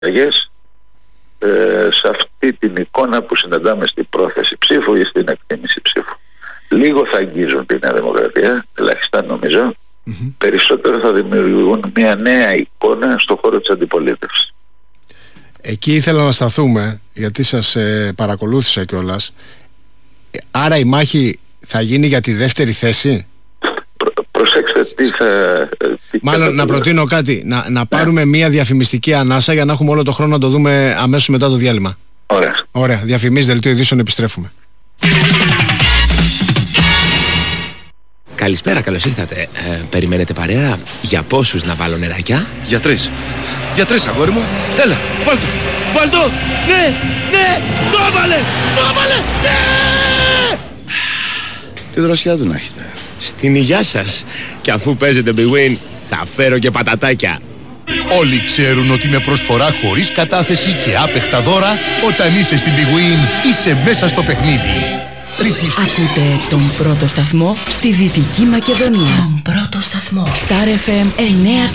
σε αυτή την εικόνα που συναντάμε στην πρόθεση ψήφου ή στην εκτίμηση ψήφου. Λίγο θα αγγίζουν τη Νέα Δημοκρατία, ελάχιστα νομίζω, περισσότερο θα δημιουργούν μια νέα εικόνα στον χώρο της αντιπολίτευσης. Εκεί ήθελα να σταθούμε, γιατί σας παρακολούθησα κιόλας. Άρα η μάχη θα γίνει για τη δεύτερη θέση? Προσέξτε τι θα... Μάλλον να προτείνω κάτι, να πάρουμε μια διαφημιστική ανάσα για να έχουμε όλο το χρόνο να το δούμε αμέσως μετά το διάλειμμα. Ωραία, διαφημίσεις, δελτίο ειδήσεων, επιστρέφουμε. Καλησπέρα, καλώς ήρθατε. Περιμένετε παρέα? Για πόσους να βάλω νεράκια? Για 3. Για 3, αγόρι μου. Έλα, βάλτο. Βάλτο. Ναι, το έβαλε. Ναι. Τι δροσιά του να έχετε. Στην υγειά σας. Και αφού παίζετε Big Win, θα φέρω και πατατάκια. Όλοι ξέρουν ότι με προσφορά χωρίς κατάθεση και άπεχτα δώρα, όταν είσαι στην Big Win, είσαι μέσα στο παιχνίδι. Ακούτε τον πρώτο σταθμό στη Δυτική Μακεδονία. Τον πρώτο σταθμό. Star FM 9.